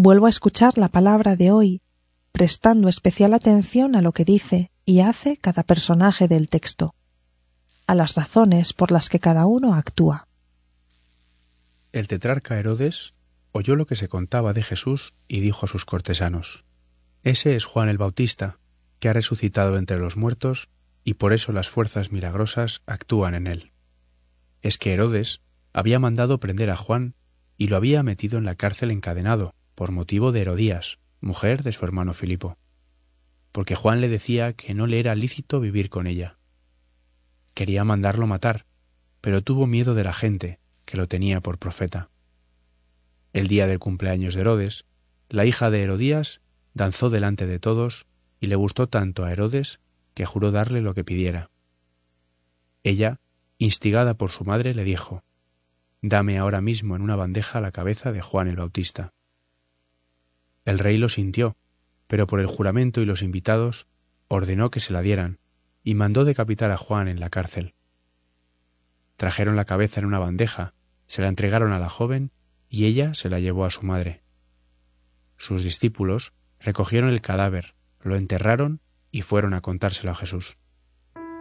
vuelvo a escuchar la palabra de hoy, prestando especial atención a lo que dice y hace cada personaje del texto, a las razones por las que cada uno actúa. El tetrarca Herodes oyó lo que se contaba de Jesús y dijo a sus cortesanos: «Ese es Juan el Bautista, que ha resucitado entre los muertos, y por eso las fuerzas milagrosas actúan en él». Es que Herodes había mandado prender a Juan y lo había metido en la cárcel encadenado, por motivo de Herodías, mujer de su hermano Filipo, porque Juan le decía que no le era lícito vivir con ella. Quería mandarlo matar, pero tuvo miedo de la gente, que lo tenía por profeta. El día del cumpleaños de Herodes, la hija de Herodías danzó delante de todos y le gustó tanto a Herodes que juró darle lo que pidiera. Ella, instigada por su madre, le dijo: «Dame ahora mismo en una bandeja la cabeza de Juan el Bautista». El rey lo sintió, pero por el juramento y los invitados ordenó que se la dieran y mandó decapitar a Juan en la cárcel. Trajeron la cabeza en una bandeja, se la entregaron a la joven y ella se la llevó a su madre. Sus discípulos recogieron el cadáver, lo enterraron y fueron a contárselo a Jesús.